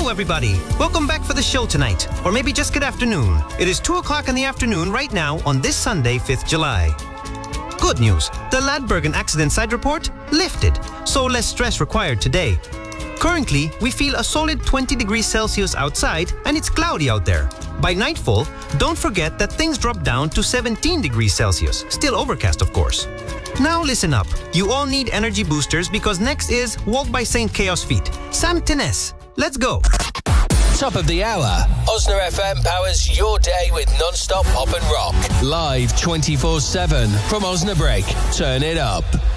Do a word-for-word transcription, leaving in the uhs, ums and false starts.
Hello, everybody. Welcome back for the show tonight, or maybe just good afternoon. It is two o'clock in the afternoon right now on this Sunday, fifth July. Good news. The Ladbergen accident side report lifted, so less stress required today. Currently, we feel a solid twenty degrees Celsius outside and it's cloudy out there. By nightfall, don't forget that things drop down to seventeen degrees Celsius. Still overcast, of course. Now listen up. You all need energy boosters because next is Walk by Saint Chaos Feet. Sam Tines. Let's go. Top of the hour. Osna F M powers your day with non-stop pop and rock. Live twenty-four seven from Osnabrück. Turn it up.